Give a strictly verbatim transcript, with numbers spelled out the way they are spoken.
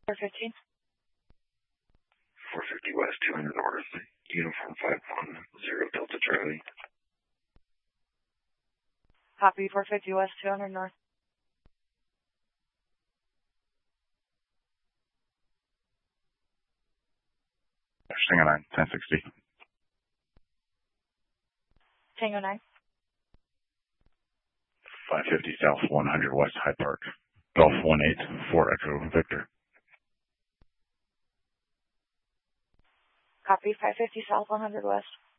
four fifteen. four fifty West, two hundred North, Uniform five one zero Delta Charlie. Copy, four fifty West, two hundred North. Tango nine, ten sixty. Tango nine. five fifty South, one hundred West, Hyde Park. Golf one eight, four Echo Victor. Copy, five fifty South, one hundred West.